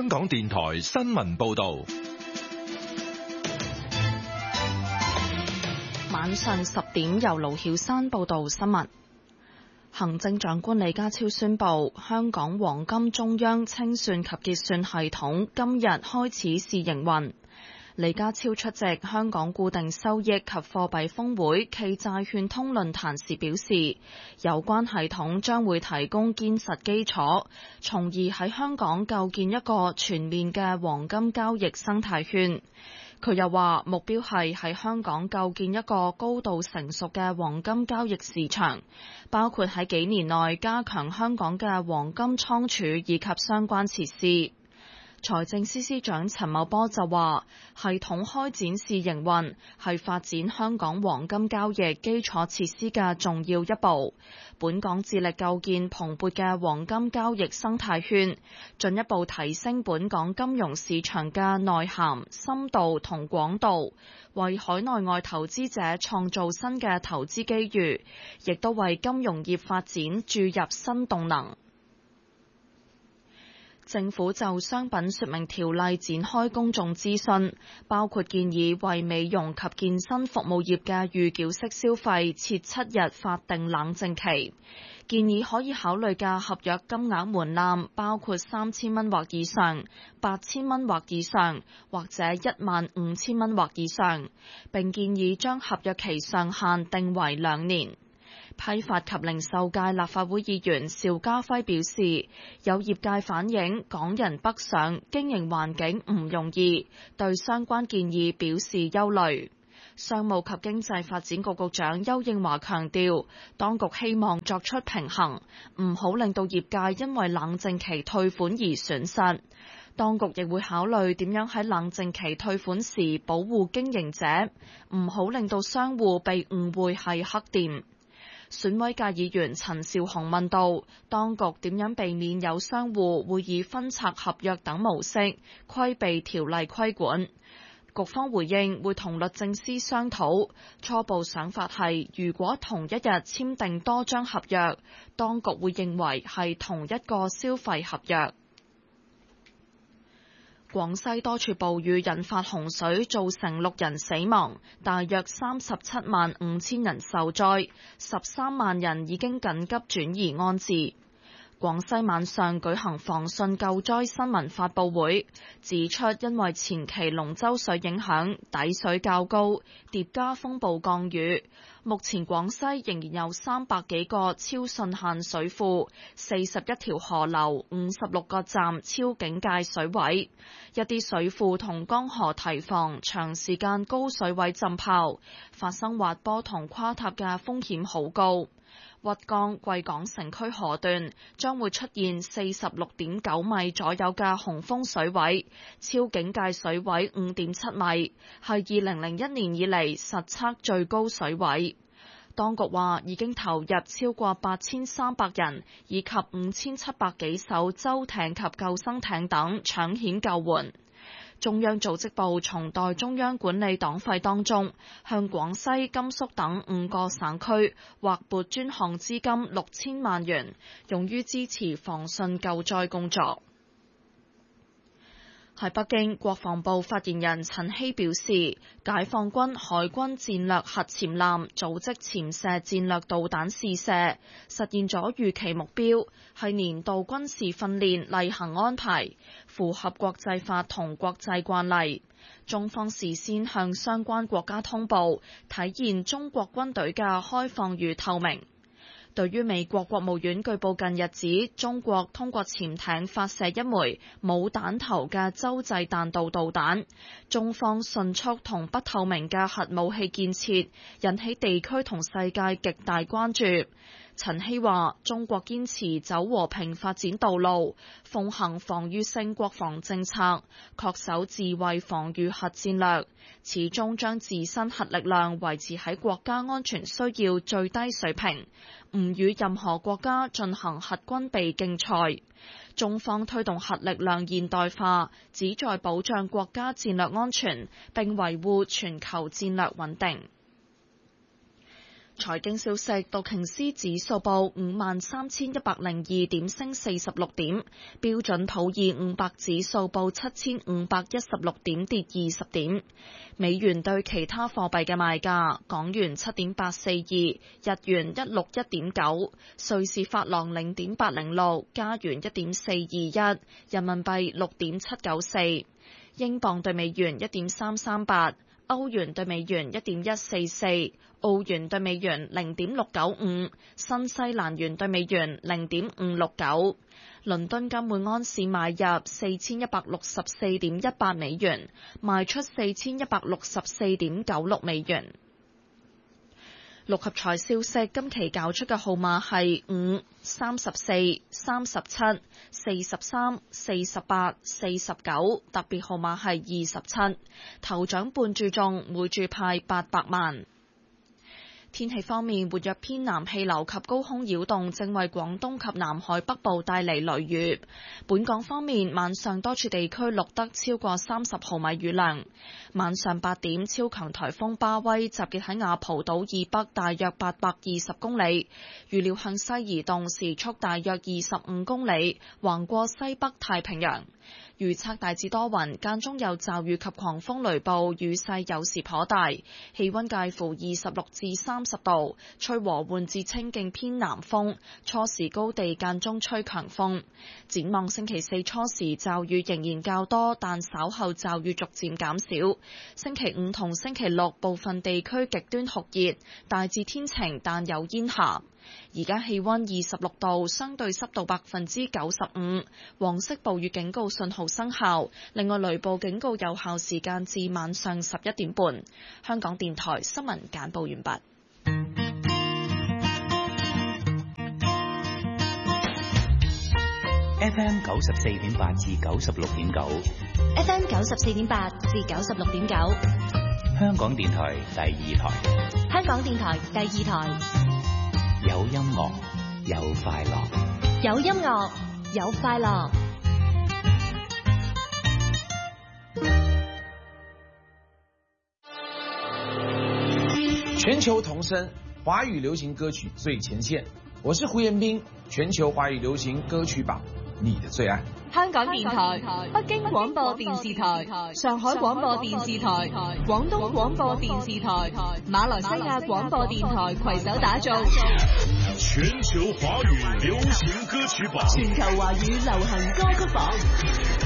香港電台新聞報道。 晚上10點由盧曉珊報道新聞。行政長官李家超宣布，香港黃金中央清算及結算系統今日開始試營運。李家超出席香港固定收益及貨幣峰會暨債券通論壇時表示，有關系統將會提供堅實基礎，從而喺香港構建一個全面嘅黃金交易生態圈。佢又話，目標係喺香港構建一個高度成熟嘅黃金交易市場，包括喺幾年內加強香港嘅黃金倉儲以及相關設施。財政司司長陳茂波就話，系統開展試營運係發展香港黃金交易基礎設施嘅重要一步。本港致力構建蓬勃嘅黃金交易生態圈，進一步提升本港金融市場嘅內涵、深度同廣度，為海內外投資者創造新嘅投資機遇，亦都為金融業發展注入新動能。政府就商品說明條例展開公眾諮詢，包括建議為美容及健身服務業嘅預繳式消費設7日法定冷靜期，建議可以考慮嘅合約金額門檻包括3000蚊或以上、8000蚊或以上，或者15000蚊或以上，並建議將合約期上限定為2年。批發及零售界立法會議員邵家輝表示，有業界反映港人北上經營環境唔容易，對相關建議表示憂慮。商務及經濟發展局局長丘應樺強調，當局希望作出平衡，唔好令到業界因為冷靜期退款而損失。當局亦會考慮點樣喺冷靜期退款時保護經營者，唔好令到商戶被誤會係黑店。選委界議員陳紹雄問道，當局點樣避免有商戶會以分拆合約等模式規避條例規管？局方回應會同律政司商討，初步想法係如果同一日簽訂多張合約，當局會認為係同一個消費合約。廣西多處暴雨引發洪水，造成6人死亡，大約37萬5千人受災，13萬人已經緊急轉移安置。廣西晚上舉行防汛救災新聞發佈會，指出因為前期龍舟水影響，底水較高，疊加風暴降雨，目前廣西仍然有300幾個超汛限水庫，41條河流，56個站超警戒水位，一啲水庫同江河堤防長時間高水位浸泡，發生滑坡同垮塌嘅風險好高。鬱江貴港城區河段將會出現46.9米左右嘅洪峰水位，超警戒水位5.7米，係2001年以嚟實測最高水位。當局話已經投入超過8300人以及5700幾艘舟艇及救生艇等搶險救援。中央組織部從代中央管理黨費當中，向廣西、甘肅等5個省區劃撥專項資金6000萬元，用於支持防汛救災工作。喺北京，國防部發言人陳希表示，解放軍海軍戰略核潛艦組織潛射戰略導彈試射，實現咗預期目標，係年度軍事訓練例行安排，符合國際法同國際慣例。中方事先向相關國家通報，體現中國軍隊嘅開放與透明。對於美國國務院據報近日指中國通過潛艇發射一枚冇彈頭嘅洲際彈道導彈，中方迅速同不透明嘅核武器建設引起地區同世界極大關注。陳希話：中國堅持走和平發展道路，奉行防禦性國防政策，恪守自衛防禦核戰略，始終將自身核力量維持喺國家安全需要最低水平，唔與任何國家進行核軍備競賽。中方推動核力量現代化，旨在保障國家戰略安全，並維護全球戰略穩定。 財經消息，道瓊斯指數報53,102點，升46點；標準普爾500指數報7,516點，跌20點。美元對其他貨幣嘅賣價：港元7.842，日元161.9，瑞士法郎0.806，加元1.421，人民幣6.794，英鎊對美元1.338。歐元對美元1.144，澳元對美元0.695，新西蘭元對美元0.569。倫敦金每安士買入4164.18美元，賣出4164.96美元。六合彩消息，今期攪出嘅號碼係5、34、37、43、48、49，特別號碼係27。頭獎半注中，每注派800萬。天氣方面，活躍偏南氣流及高空擾動正為廣東及南海北部帶嚟雷雨。本港方面，晚上多處地區錄得超過30毫米雨量。晚上8點，超強颱風巴威集結喺雅蒲島以北大約820公里，預料向西移動，時速大約25公里，橫過西北太平洋。預測大致多雲，間中有驟雨及狂風雷暴，雨勢有時頗大，氣溫介乎26至30度，吹和緩至清勁偏南風，初時高地間中吹強風。展望星期四初時驟雨仍然較多，但稍後驟雨逐漸減少。星期五同星期六部分地區極端酷熱，大致天晴但有煙霞。而家氣溫26度，相對濕度95%，黃色暴雨警告信號生效。另外，雷暴警告有效時間至晚上11點半。香港電台新聞簡報完畢。 FM 94.8至96.9 ，FM 94.8至96.9， 香港電台第二台， 香港電台第二台。 有音樂，有快樂， 有音樂，有快樂。 全球同聲，華語流行歌曲最前線。我是胡彥斌，全球華語流行歌曲榜，你的最愛。 香港電台、北京廣播電視台、上海廣播電視台、廣東廣播電視台、馬來西亞廣播電台攜手打造全球華語流行歌曲榜， 全球華語流行歌曲榜。